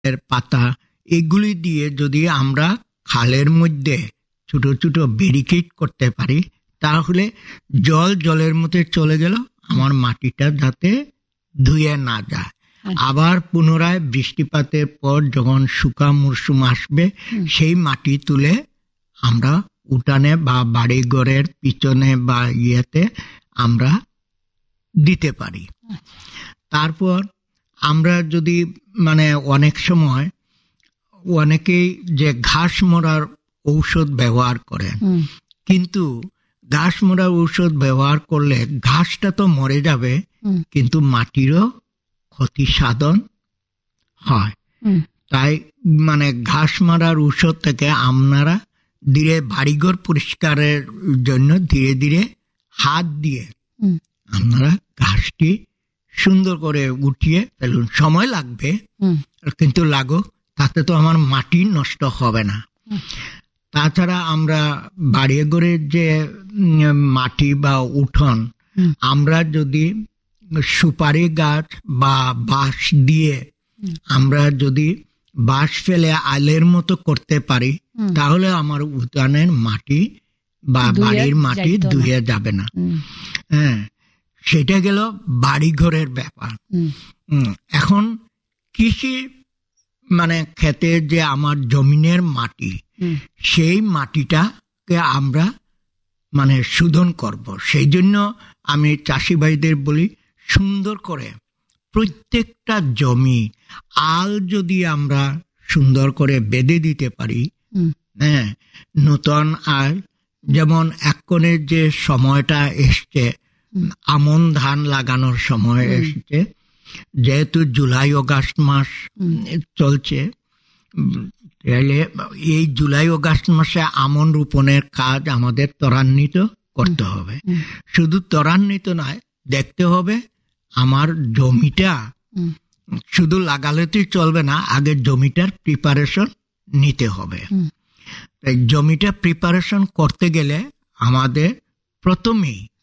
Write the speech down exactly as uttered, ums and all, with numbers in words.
এর পাতা এগুলি দিয়ে যদি আমরা খালের মধ্যে ছোট ছোট ব্যারিকেড করতে পারি, তাহলে জল জলের মধ্যে চলে গেল, আমার মাটিটা যাতে ধুয়ে না যায়। আবার পুনরায় বৃষ্টিপাতের পর যখন শুকা মরশুম আসবে, সেই মাটি তুলে আমরা উঠানে বা বাড়ি ঘরের পিছনে বা ইয়েতে আমরা দিতে পারি। তারপর আমরা যদি মানে অনেক সময় অনেকেই যে ঘাস মরার ঔষধ ব্যবহার করেন, কিন্তু ঘাস মরার ঔষধ ব্যবহার করলে ঘাসটা তো মরে যাবে, কিন্তু মাটিরও ক্ষতি সাধন হয়। তাই মানে ঘাস মারার ঔষধ থেকে আপনারা ধীরে বাড়িঘর পরিষ্কারের জন্য ধীরে ধীরে হাত দিয়ে আপনারা ঘাসটি সুন্দর করে উঠিয়ে ফেলুন। সময় লাগবে, কিন্তু লাগুক, তাতে তো আমার মাটি নষ্ট হবে না। তাছাড়া আমরা বাড়ি ঘরের যে মাটি বা উঠোন, আমরা যদি সুপারি গাছ বা বাঁশ দিয়ে আমরা যদি বাঁশ ফেলে আলের মতো করতে পারি, তাহলে আমার উঠানের মাটি বা বাড়ির মাটি ধুয়ে যাবে না। হ্যাঁ, সেটা গেল বাড়ি ঘরের ব্যাপার। এখন কৃষি মানে ক্ষেতে যে আমার জমিনের মাটি, সেই মাটিটাকে আমরা মানে শোধন করব। সেই জন্য আমি চাষি ভাইদের বলি, সুন্দর করে প্রত্যেকটা জমি আল যদি আমরা সুন্দর করে বেঁধে দিতে পারি, হ্যাঁ, নতুন আল, যেমন এখনের যে সময়টা এসছে, আমন ধান লাগানোর সময় এসছে, যেহেতু জুলাই অগাস্ট মাস চলছে, এই জুলাই অগাস্ট মাসে আমন রোপণের কাজ আমাদের ত্বরান্বিত করতে হবে। শুধু ত্বরান্বিত নয়, দেখতে হবে আমার জমিটা শুধু লাগালেতেই চলবে না, আগে জমিটার প্রিপারেশন নিতে হবে। জমিটা প্রিপারেশন করতে গেলে আমাদের প্রথমেই